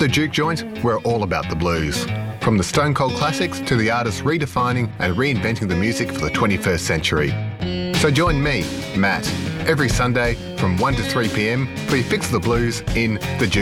The Juke Joint, we're all about the blues. From the Stone Cold classics to the artists redefining and reinventing the music for the 21st century. So join me, Matt, every Sunday from 1 to 3 p.m for your fix of the blues in The Juke.